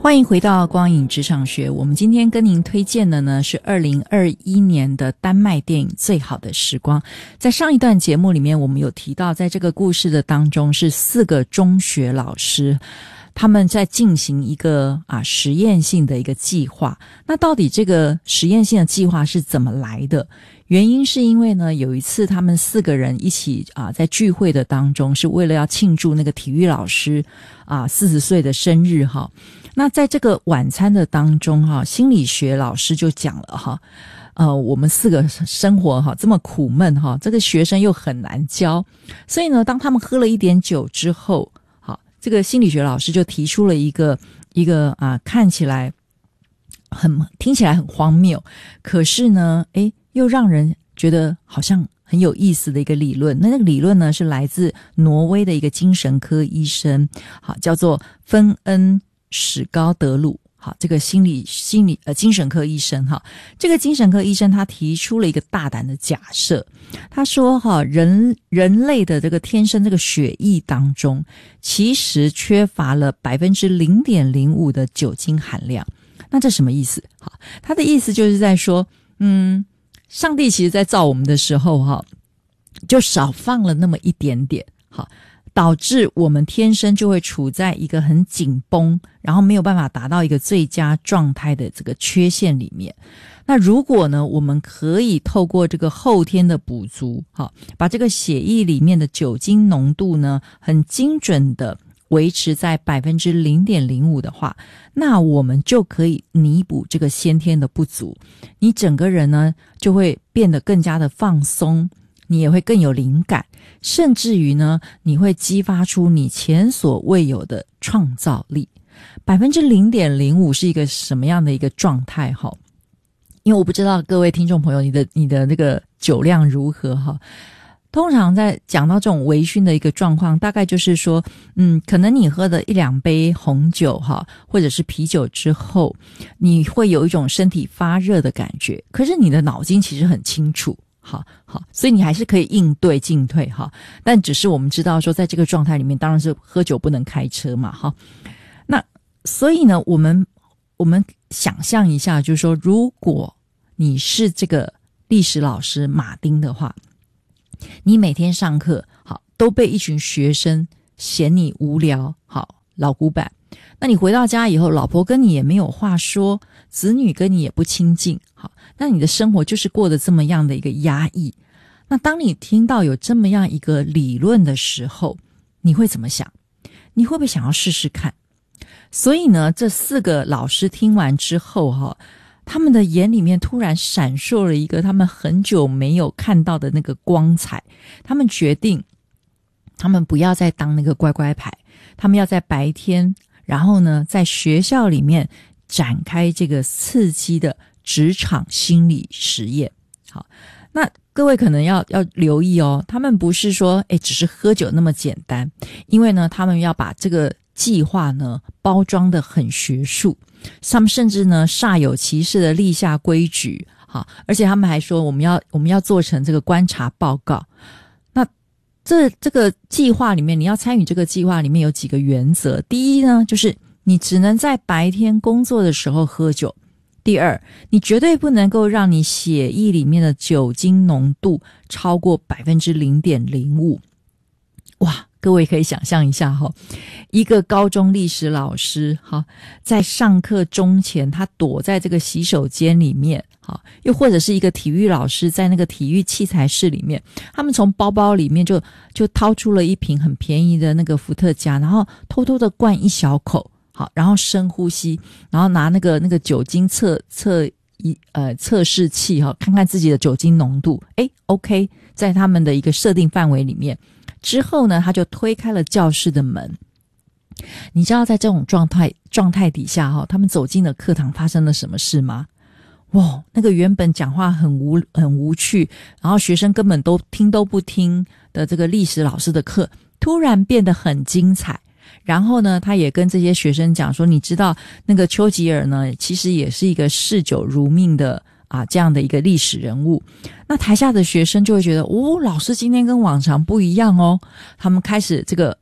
欢迎回到光影职场学，我们今天跟您推荐的呢是2021年的丹麦电影《最好的时光》。在上一段节目里面，我们有提到，在这个故事的当中是4个中学老师，他们在进行一个实验性的一个计划。那到底这个实验性的计划是怎么来的？原因是因为呢，有一次他们4个人一起在聚会的当中，是为了要庆祝那个体育老师40岁的生日哈。那在这个晚餐的当中心理学老师就讲了我们4个生活这么苦闷这个学生又很难教，所以呢，当他们喝了一点酒之后，这个心理学老师就提出了一个看起来听起来很荒谬，可是呢又让人觉得好像很有意思的一个理论。那个理论呢是来自挪威的一个精神科医生，叫做芬恩史高德鲁。这个精神科医生这个精神科医生他提出了一个大胆的假设，他说人类的这个天生这个血液当中其实缺乏了 0.05% 的酒精含量。那这什么意思？他的意思就是在说上帝其实在造我们的时候就少放了那么一点点导致我们天生就会处在一个很紧绷，然后没有办法达到一个最佳状态的这个缺陷里面。那如果呢，我们可以透过这个后天的补足把这个血液里面的酒精浓度呢很精准的维持在 0.05% 的话，那我们就可以弥补这个先天的不足。你整个人呢就会变得更加的放松，你也会更有灵感，甚至于呢，你会激发出你前所未有的创造力。 0.05% 是一个什么样的一个状态因为我不知道各位听众朋友你的那个酒量如何通常在讲到这种微醺的一个状况，大概就是说可能你喝了1-2杯红酒或者是啤酒之后，你会有一种身体发热的感觉，可是你的脑筋其实很清楚好，所以你还是可以应对进退但只是我们知道说在这个状态里面当然是喝酒不能开车嘛那所以呢，我们想象一下，就是说如果你是这个历史老师马丁的话，你每天上课都被一群学生嫌你无聊老古板，那你回到家以后，老婆跟你也没有话说，子女跟你也不亲近那你的生活就是过得这么样的一个压抑。那当你听到有这么样一个理论的时候，你会怎么想？你会不会想要试试看？所以呢，这4个老师听完之后他们的眼里面突然闪烁了一个他们很久没有看到的那个光彩。他们决定他们不要再当那个乖乖牌，他们要在白天，然后呢在学校里面展开这个刺激的职场心理实验。好，那各位可能要留意他们不是说只是喝酒那么简单，因为呢他们要把这个计划呢包装得很学术，他们甚至呢煞有其事的立下规矩而且他们还说我们要做成这个观察报告。那这个计划里面，你要参与这个计划里面有几个原则。第一呢，就是你只能在白天工作的时候喝酒。第二，你绝对不能够让你血液里面的酒精浓度超过 0.05%。 哇，各位可以想象一下一个高中历史老师在上课钟前他躲在这个洗手间里面又或者是一个体育老师在那个体育器材室里面，他们从包包里面就掏出了一瓶很便宜的那个伏特加，然后偷偷的灌一小口然后深呼吸，然后拿那个酒精测试器看看自己的酒精浓度OK， 在他们的一个设定范围里面之后呢，他就推开了教室的门。你知道在这种状态底下他们走进了课堂发生了什么事吗？哇，那个原本讲话很无趣，然后学生根本都不听的这个历史老师的课突然变得很精彩。然后呢，他也跟这些学生讲说，你知道那个丘吉尔呢其实也是一个嗜酒如命的这样的一个历史人物。那台下的学生就会觉得老师今天跟往常不一样他们开始这个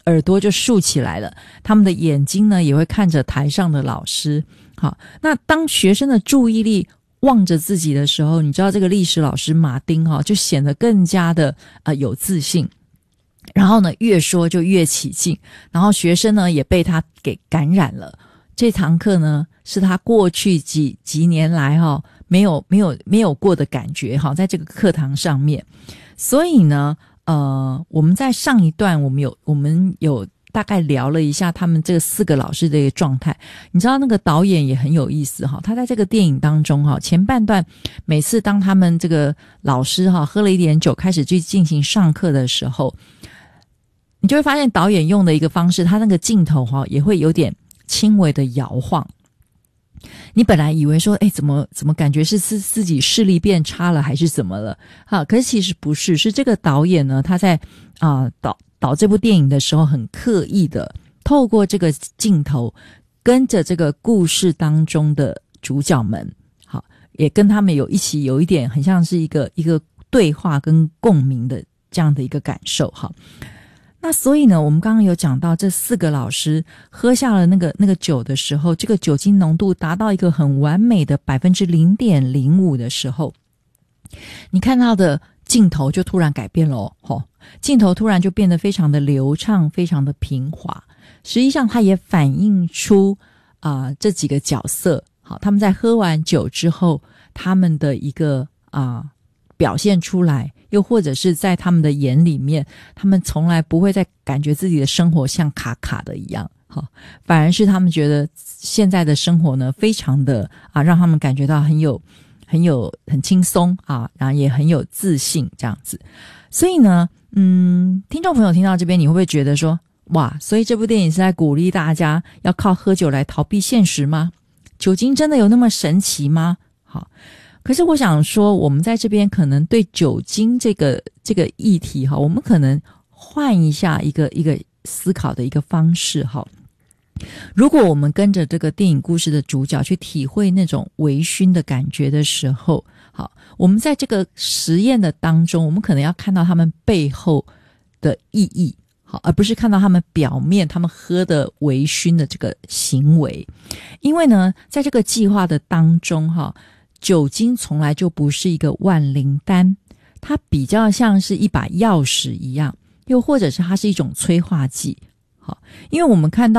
耳朵就竖起来了，他们的眼睛呢也会看着台上的老师。好，那当学生的注意力望着自己的时候，你知道这个历史老师马丁就显得更加的有自信，然后呢越说就越起劲，然后学生呢也被他给感染了。这堂课呢是他过去几年来没有过的感觉在这个课堂上面。所以呢我们在上一段我们有大概聊了一下他们这4个老师的一个状态。你知道那个导演也很有意思他在这个电影当中前半段每次当他们这个老师喝了一点酒开始去进行上课的时候，你就会发现导演用的一个方式，他那个镜头也会有点轻微的摇晃。你本来以为说怎么感觉是自己视力变差了还是怎么了可是其实不是，是这个导演呢他在导这部电影的时候很刻意的透过这个镜头跟着这个故事当中的主角们也跟他们有一点很像是一个对话跟共鸣的这样的一个感受那所以呢我们刚刚有讲到这4个老师喝下了那个酒的时候，这个酒精浓度达到一个很完美的 0.05% 的时候，你看到的镜头就突然改变了镜头突然就变得非常的流畅，非常的平滑。实际上它也反映出这几个角色他们在喝完酒之后他们的一个表现出来，又或者是在他们的眼里面，他们从来不会再感觉自己的生活像卡卡的一样反而是他们觉得现在的生活呢非常的让他们感觉到很轻松然后也很有自信这样子。所以呢听众朋友听到这边你会不会觉得说哇，所以这部电影是在鼓励大家要靠喝酒来逃避现实吗？酒精真的有那么神奇吗？可是我想说我们在这边可能对酒精这个议题我们可能换一下一个思考的一个方式如果我们跟着这个电影故事的主角去体会那种微醺的感觉的时候我们在这个实验的当中，我们可能要看到他们背后的意义而不是看到他们表面他们喝的微醺的这个行为。因为呢在这个计划的当中酒精从来就不是一个万灵丹，它比较像是一把钥匙一样，又或者是它是一种催化剂因为我们看到